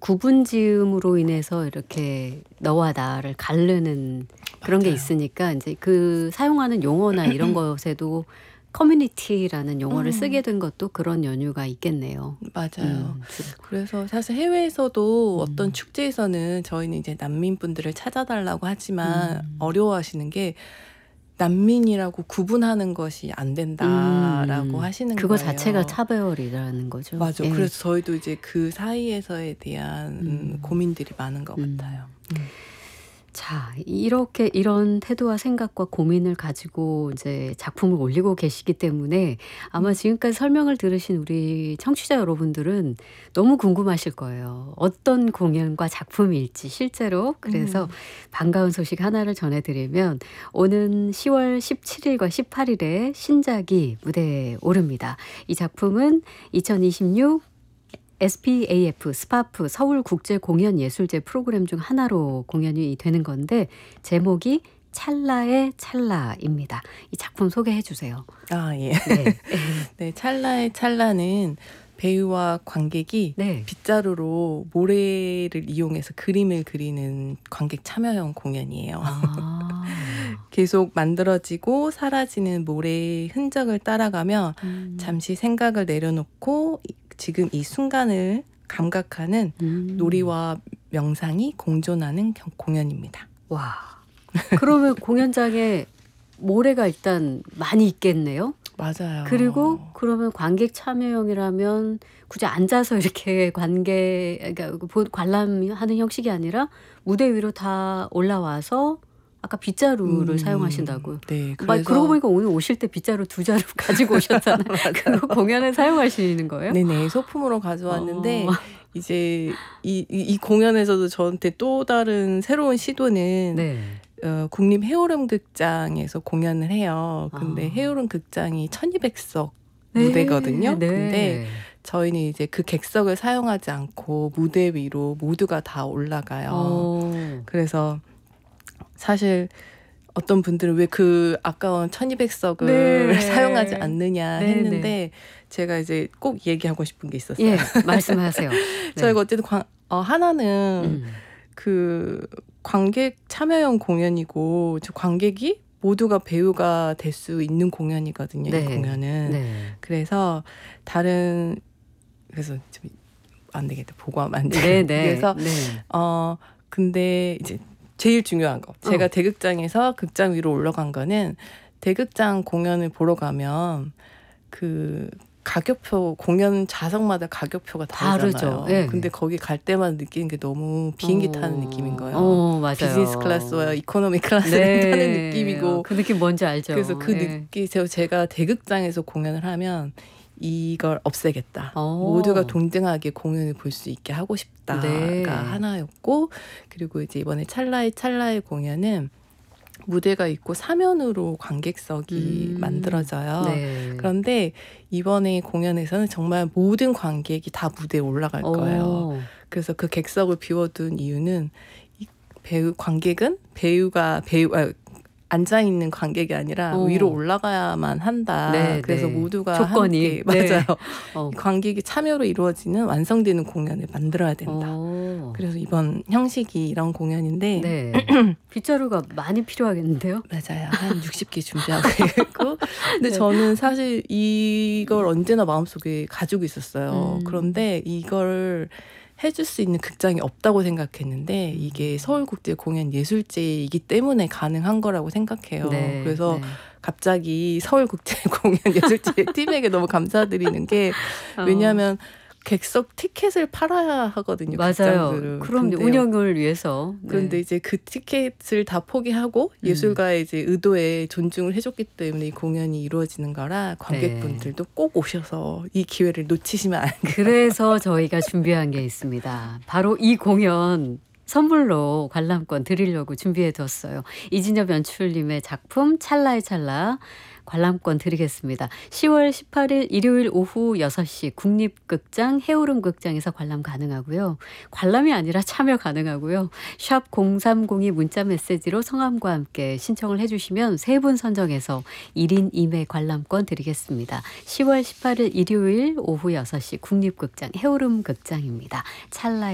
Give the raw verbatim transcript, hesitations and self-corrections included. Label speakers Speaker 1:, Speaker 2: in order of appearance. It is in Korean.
Speaker 1: 구분지음으로 인해서 이렇게 너와 나를 가르는 그런 게
Speaker 2: 맞아요.
Speaker 1: 있으니까 이제 그 사용하는 용어나 이런 것에도 커뮤니티라는 용어를 쓰게
Speaker 2: 음.
Speaker 1: 된 것도 그런 연유가 있겠네요.
Speaker 2: 맞아요.
Speaker 1: 음. 주로.
Speaker 2: 그래서 사실 해외에서도 어떤
Speaker 1: 음.
Speaker 2: 축제에서는 저희는 이제 난민분들을 찾아달라고 하지만
Speaker 1: 음.
Speaker 2: 어려워하시는 게 난민이라고 구분하는 것이 안 된다라고
Speaker 1: 음.
Speaker 2: 하시는
Speaker 1: 그거
Speaker 2: 거예요.
Speaker 1: 자체가 차별이라는 거죠.
Speaker 2: 맞아.
Speaker 1: 예.
Speaker 2: 그래서 저희도 이제 그 사이에서에 대한 음,
Speaker 1: 음.
Speaker 2: 고민들이 많은 것
Speaker 1: 음.
Speaker 2: 같아요. 음.
Speaker 1: 자, 이렇게 이런 태도와 생각과 고민을 가지고 이제 작품을 올리고 계시기 때문에 아마
Speaker 2: 음.
Speaker 1: 지금까지 설명을 들으신 우리 청취자 여러분들은 너무 궁금하실 거예요. 어떤 공연과 작품일지 실제로. 그래서
Speaker 2: 음.
Speaker 1: 반가운 소식 하나를 전해드리면 오는 시월 십칠일과 십팔일에 신작이 무대에 오릅니다. 이 작품은 이천이십육 에스피에이에프 스파프 서울국제공연예술제 프로그램 중 하나로 공연이 되는 건데 제목이 찰나의 찰나입니다. 이 작품 소개해 주세요.
Speaker 2: 아, 예.
Speaker 1: 네.
Speaker 2: 네, 찰나의 찰나는 배우와 관객이
Speaker 1: 네.
Speaker 2: 빗자루로 모래를 이용해서 그림을 그리는 관객 참여형 공연이에요.
Speaker 1: 아.
Speaker 2: 계속 만들어지고 사라지는 모래의 흔적을 따라가며
Speaker 1: 음.
Speaker 2: 잠시 생각을 내려놓고 이- 지금 이 순간을 감각하는
Speaker 1: 음.
Speaker 2: 놀이와 명상이 공존하는 경- 공연입니다.
Speaker 1: 와. 그러면 공연장에 모래가 일단 많이 있겠네요.
Speaker 2: 맞아요.
Speaker 1: 그리고 그러면 관객 참여형이라면 굳이 앉아서 이렇게 관객 그러니까 보- 관람하는 형식이 아니라 무대 위로 다 올라와서 아까 빗자루를
Speaker 2: 음,
Speaker 1: 사용하신다고요.
Speaker 2: 네,
Speaker 1: 막
Speaker 2: 그래서
Speaker 1: 그러고 보니까 오늘 오실 때 빗자루 두 자루 가지고 오셨잖아요. 그거 공연에 사용하시는 거예요?
Speaker 2: 네네, 소품으로 가져왔는데
Speaker 1: 어.
Speaker 2: 이제 이, 이, 이 공연에서도 저한테 또 다른 새로운 시도는
Speaker 1: 네.
Speaker 2: 어, 국립 해오름극장에서 공연을 해요. 근데
Speaker 1: 아.
Speaker 2: 해오름극장이 천이백 석
Speaker 1: 네.
Speaker 2: 무대거든요.
Speaker 1: 네.
Speaker 2: 근데 저희는 이제 그 객석을 사용하지 않고 무대 위로 모두가 다 올라가요.
Speaker 1: 어.
Speaker 2: 그래서 사실 어떤 분들은 왜 그 아까운 천이백 석을
Speaker 1: 네.
Speaker 2: 사용하지 않느냐
Speaker 1: 네,
Speaker 2: 했는데 제가 이제 꼭 얘기하고 싶은 게 있었어요.
Speaker 1: 예, 말씀하세요. 네.
Speaker 2: 저희가 어쨌든 관, 어, 하나는
Speaker 1: 음.
Speaker 2: 그 관객 참여형 공연이고 저 관객이 모두가 배우가 될 수 있는 공연이거든요.
Speaker 1: 네.
Speaker 2: 이 공연은.
Speaker 1: 네.
Speaker 2: 그래서 다른 그래서 좀 안 되겠다. 보고하면 안 돼.
Speaker 1: 네, 네.
Speaker 2: 그래서
Speaker 1: 네.
Speaker 2: 어 근데 이제 제일 중요한 거. 제가
Speaker 1: 어.
Speaker 2: 대극장에서 극장 위로 올라간 거는 대극장 공연을 보러 가면 그 가격표 공연 좌석마다 가격표가 다르잖아요.
Speaker 1: 다르죠. 예.
Speaker 2: 근데 거기 갈 때만 느끼는 게 너무 비행기 타는 느낌인 거예요.
Speaker 1: 어, 맞아요.
Speaker 2: 비즈니스 클래스와 이코노미 클래스를
Speaker 1: 네.
Speaker 2: 타는 느낌이고.
Speaker 1: 그 느낌 뭔지 알죠.
Speaker 2: 그래서 그
Speaker 1: 예.
Speaker 2: 느낌 제가 대극장에서 공연을 하면 이걸 없애겠다.
Speaker 1: 어.
Speaker 2: 모두가 동등하게 공연을 볼 수 있게 하고 싶다가
Speaker 1: 네.
Speaker 2: 하나였고, 그리고 이제 이번에 찰나의 찰나의 공연은 무대가 있고 사면으로 관객석이
Speaker 1: 음.
Speaker 2: 만들어져요.
Speaker 1: 네.
Speaker 2: 그런데 이번에 공연에서는 정말 모든 관객이 다 무대에 올라갈 거예요.
Speaker 1: 어.
Speaker 2: 그래서 그 객석을 비워둔 이유는 이 배우 관객은 배우가 배우 아, 앉아 있는 관객이 아니라
Speaker 1: 어.
Speaker 2: 위로 올라가야만 한다.
Speaker 1: 네,
Speaker 2: 그래서
Speaker 1: 네.
Speaker 2: 모두가
Speaker 1: 조건이.
Speaker 2: 함께
Speaker 1: 네.
Speaker 2: 맞아요.
Speaker 1: 어.
Speaker 2: 관객이 참여로 이루어지는 완성되는 공연을 만들어야 된다.
Speaker 1: 어.
Speaker 2: 그래서 이번 형식이 이런 공연인데
Speaker 1: 네. 빗자루가 많이 필요하겠는데요?
Speaker 2: 맞아요. 한 육십 개 준비하고 있고. 근데
Speaker 1: 네.
Speaker 2: 저는 사실 이걸 언제나 마음속에 가지고 있었어요.
Speaker 1: 음.
Speaker 2: 그런데 이걸 해줄 수 있는 극장이 없다고 생각했는데
Speaker 1: 음.
Speaker 2: 이게 서울국제공연예술제이기 때문에 가능한 거라고 생각해요.
Speaker 1: 네.
Speaker 2: 그래서
Speaker 1: 네.
Speaker 2: 갑자기 서울국제공연예술제 팀에게 너무 감사드리는 게
Speaker 1: 어.
Speaker 2: 왜냐하면 객석 티켓을 팔아야 하거든요.
Speaker 1: 맞아요.
Speaker 2: 극장들은.
Speaker 1: 그럼
Speaker 2: 근데
Speaker 1: 운영을 위해서. 네.
Speaker 2: 그런데 이제 그 티켓을 다 포기하고
Speaker 1: 음.
Speaker 2: 예술가의 이제 의도에 존중을 해줬기 때문에 이 공연이 이루어지는 거라 관객분들도
Speaker 1: 네.
Speaker 2: 꼭 오셔서 이 기회를 놓치시면 안 돼요.
Speaker 1: 그래서 저희가 준비한 게 있습니다. 바로 이 공연 선물로 관람권 드리려고 준비해 뒀어요. 이진엽 연출님의 작품 찰나의 찰나 관람권 드리겠습니다. 시월 십팔일 일요일 오후 여섯 시 국립극장 해오름극장에서 관람 가능하고요. 관람이 아니라 참여 가능하고요. 샵 공삼공이 문자 메시지로 성함과 함께 신청을 해주시면 세 분 선정해서 일 인 이 매 관람권 드리겠습니다. 시월 십팔일 일요일 오후 여섯 시 국립극장 해오름극장입니다. 찰나의